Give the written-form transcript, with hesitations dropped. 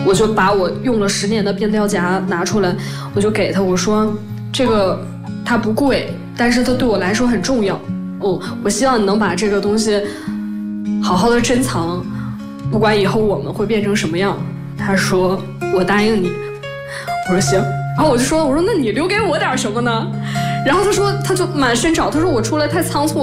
我就把我用了10年的变调夹拿出来，我就给他，我说这个它不贵，但是它对我来说很重要。我希望你能把这个东西好好的珍藏，不管以后我们会变成什么样。他说我答应你。我说行。然后我说那你留给我点什么呢？然后他就满身找，他说我出来太仓促了。